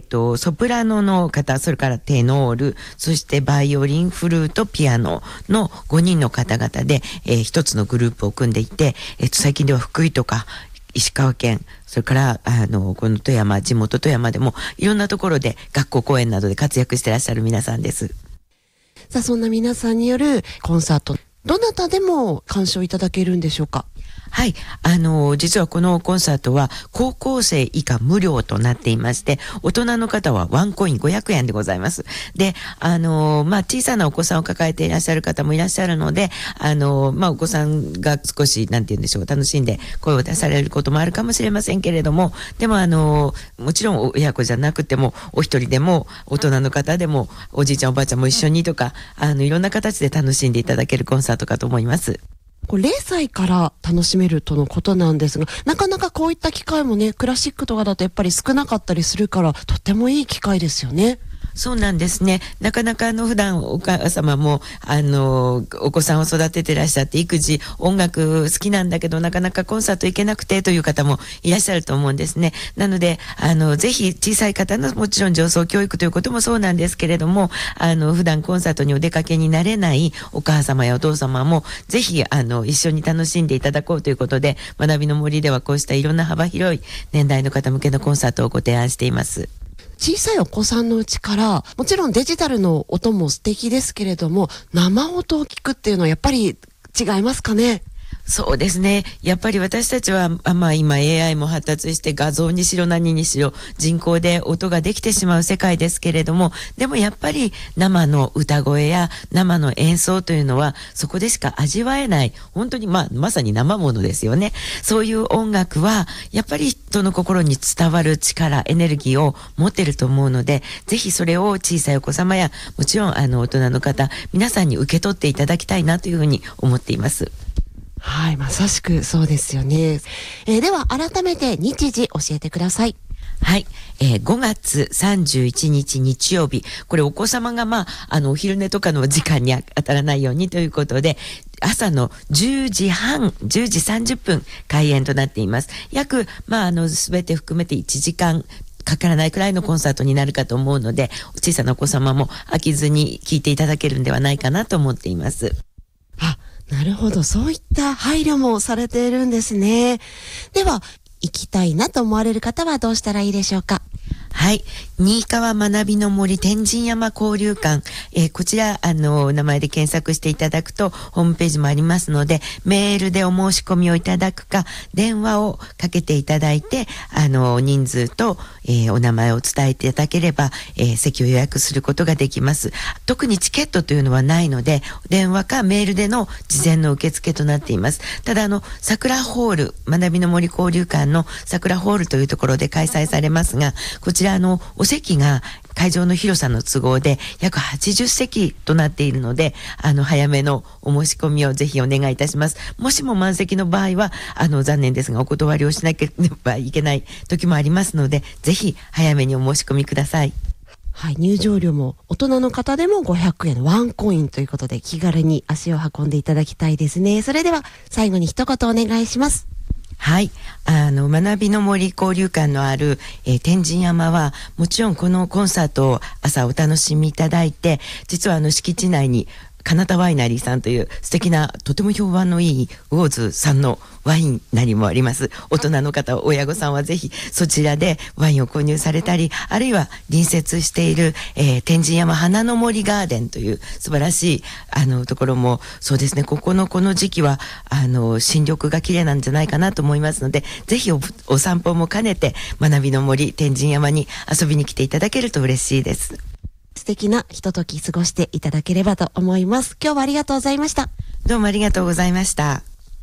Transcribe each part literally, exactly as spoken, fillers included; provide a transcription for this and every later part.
と、ソプラノの方、それからテノール、そしてバイオリン、フルート、ピアノのごにんの方々で、えー、一つのグループを組んでいて、えっと、最近では福井とか、石川県、それから、あの、この富山、地元富山でも、いろんなところで学校公演などで活躍してらっしゃる皆さんです。 さあ、そんな皆さんによるコンサート、どなたでも鑑賞いただけるんでしょうか？ はい。あの、実はこのコンサートは高校生以下無料となっていまして、大人の方はワンコインごひゃくえんでございます。で、あの、まあ、小さなお子さんを抱えていらっしゃる方もいらっしゃるので、あの、まあ、お子さんが少し、なんて言うんでしょう、楽しんで声を出されることもあるかもしれませんけれども、でもあの、もちろん親子じゃなくても、お一人でも、大人の方でも、おじいちゃんおばあちゃんも一緒にとか、あの、いろんな形で楽しんでいただけるコンサートかと思います。 これゼロさいから楽しめるとのことなんですが、なかなかこういった機会もね、クラシックとかだとやっぱり少なかったりするから、とってもいい機会ですよね。 そうなんですね。なかなかあの普段お母様もあのお子さんを育ててらっしゃって育児音楽好きなんだけどなかなかコンサート行けなくてという方もいらっしゃると思うんですね。なのであのぜひ小さい方のもちろん上層教育ということもそうなんですけれども、あの普段コンサートにお出かけになれないお母様やお父様もぜひあの一緒に楽しんでいただこうということで、学びの森ではこうしたいろんな幅広い年代の方向けのコンサートをご提案しています。 小さいお子さんのうちから、もちろんデジタルの音も素敵ですけれども、生音を聞くっていうのはやっぱり違いますかね？ そうですね。やっぱり私たちは、あまあ今 エーアイ も発達して画像にしろ何にしろ人工で音ができてしまう世界ですけれども、でもやっぱり生の歌声や生の演奏というのはそこでしか味わえない、本当にまあまさに生ものですよね。そういう音楽はやっぱり人の心に伝わる力、エネルギーを持ってると思うので、ぜひそれを小さいお子様やもちろんあの大人の方、皆さんに受け取っていただきたいなというふうに思っています。 はい、まさしくそうですよね。えー、では改めて日時教えてください。 はい、えー、ごがつさんじゅういちにち日曜日、これお子様がまああのお昼寝とかの時間に当たらないようにということで、朝のじゅうじはん、じゅうじさんじゅっぷん開演となっています。約まああのすべて含めていちじかんかからないくらいのコンサートになるかと思うので、小さなお子様も飽きずに聴いていただけるんではないかなと思っています。 あ、なるほど。そういった配慮もされているんですね。では、行きたいなと思われる方はどうしたらいいでしょうか？ はい。新川学びの森天神山交流館。えー、こちら、あの、名前で検索していただくと、ホームページもありますので、メールでお申し込みをいただくか、電話をかけていただいて、あの、人数と、えー、お名前を伝えていただければ、えー、席を予約することができます。特にチケットというのはないので、電話かメールでの事前の受付となっています。ただ、あの、桜ホール、学びの森交流館の桜ホールというところで開催されますが、こちらあのお席が会場の広さの都合で約はちじゅっせきとなっているので、あの早めのお申し込みをぜひお願いいたします。もしも満席の場合はあの残念ですがお断りをしなければいけない時もありますので、ぜひ早めにお申し込みください。 はい、入場料も大人の方でもごひゃくえん、ワンコインということで気軽に足を運んでいただきたいですね。それでは最後に一言お願いします。 はい。あの、学びの森交流館のある、えー、天神山は、もちろんこのコンサートを朝お楽しみいただいて、実はあの敷地内に、カナタワイナリーさんという素敵なとても評判のいいウォーズさんのワインなりもあります。大人の方、親御さんはぜひそちらでワインを購入されたり、あるいは隣接している、えー、天神山花の森ガーデンという素晴らしいあのところもそうですね、ここのこの時期はあの新緑が綺麗なんじゃないかなと思いますので、ぜひ お, お散歩も兼ねて学びの森天神山に遊びに来ていただけると嬉しいです。 素敵なひととき過ごしていただければと思います。今日はありがとうございました。 どうもありがとうございました。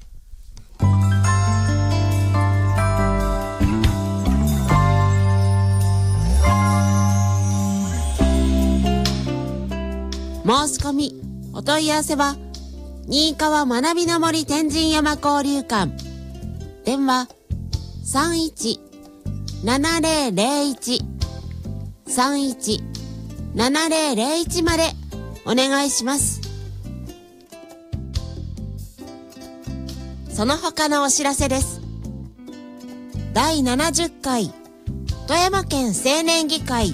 申し込みお問い合わせは新川学びの森天神山交流館、電話 さんいちななぜろぜろいち さんいちななぜろぜろいち までお願いします。その他のお知らせです。だいななじゅっかい富山県青年議会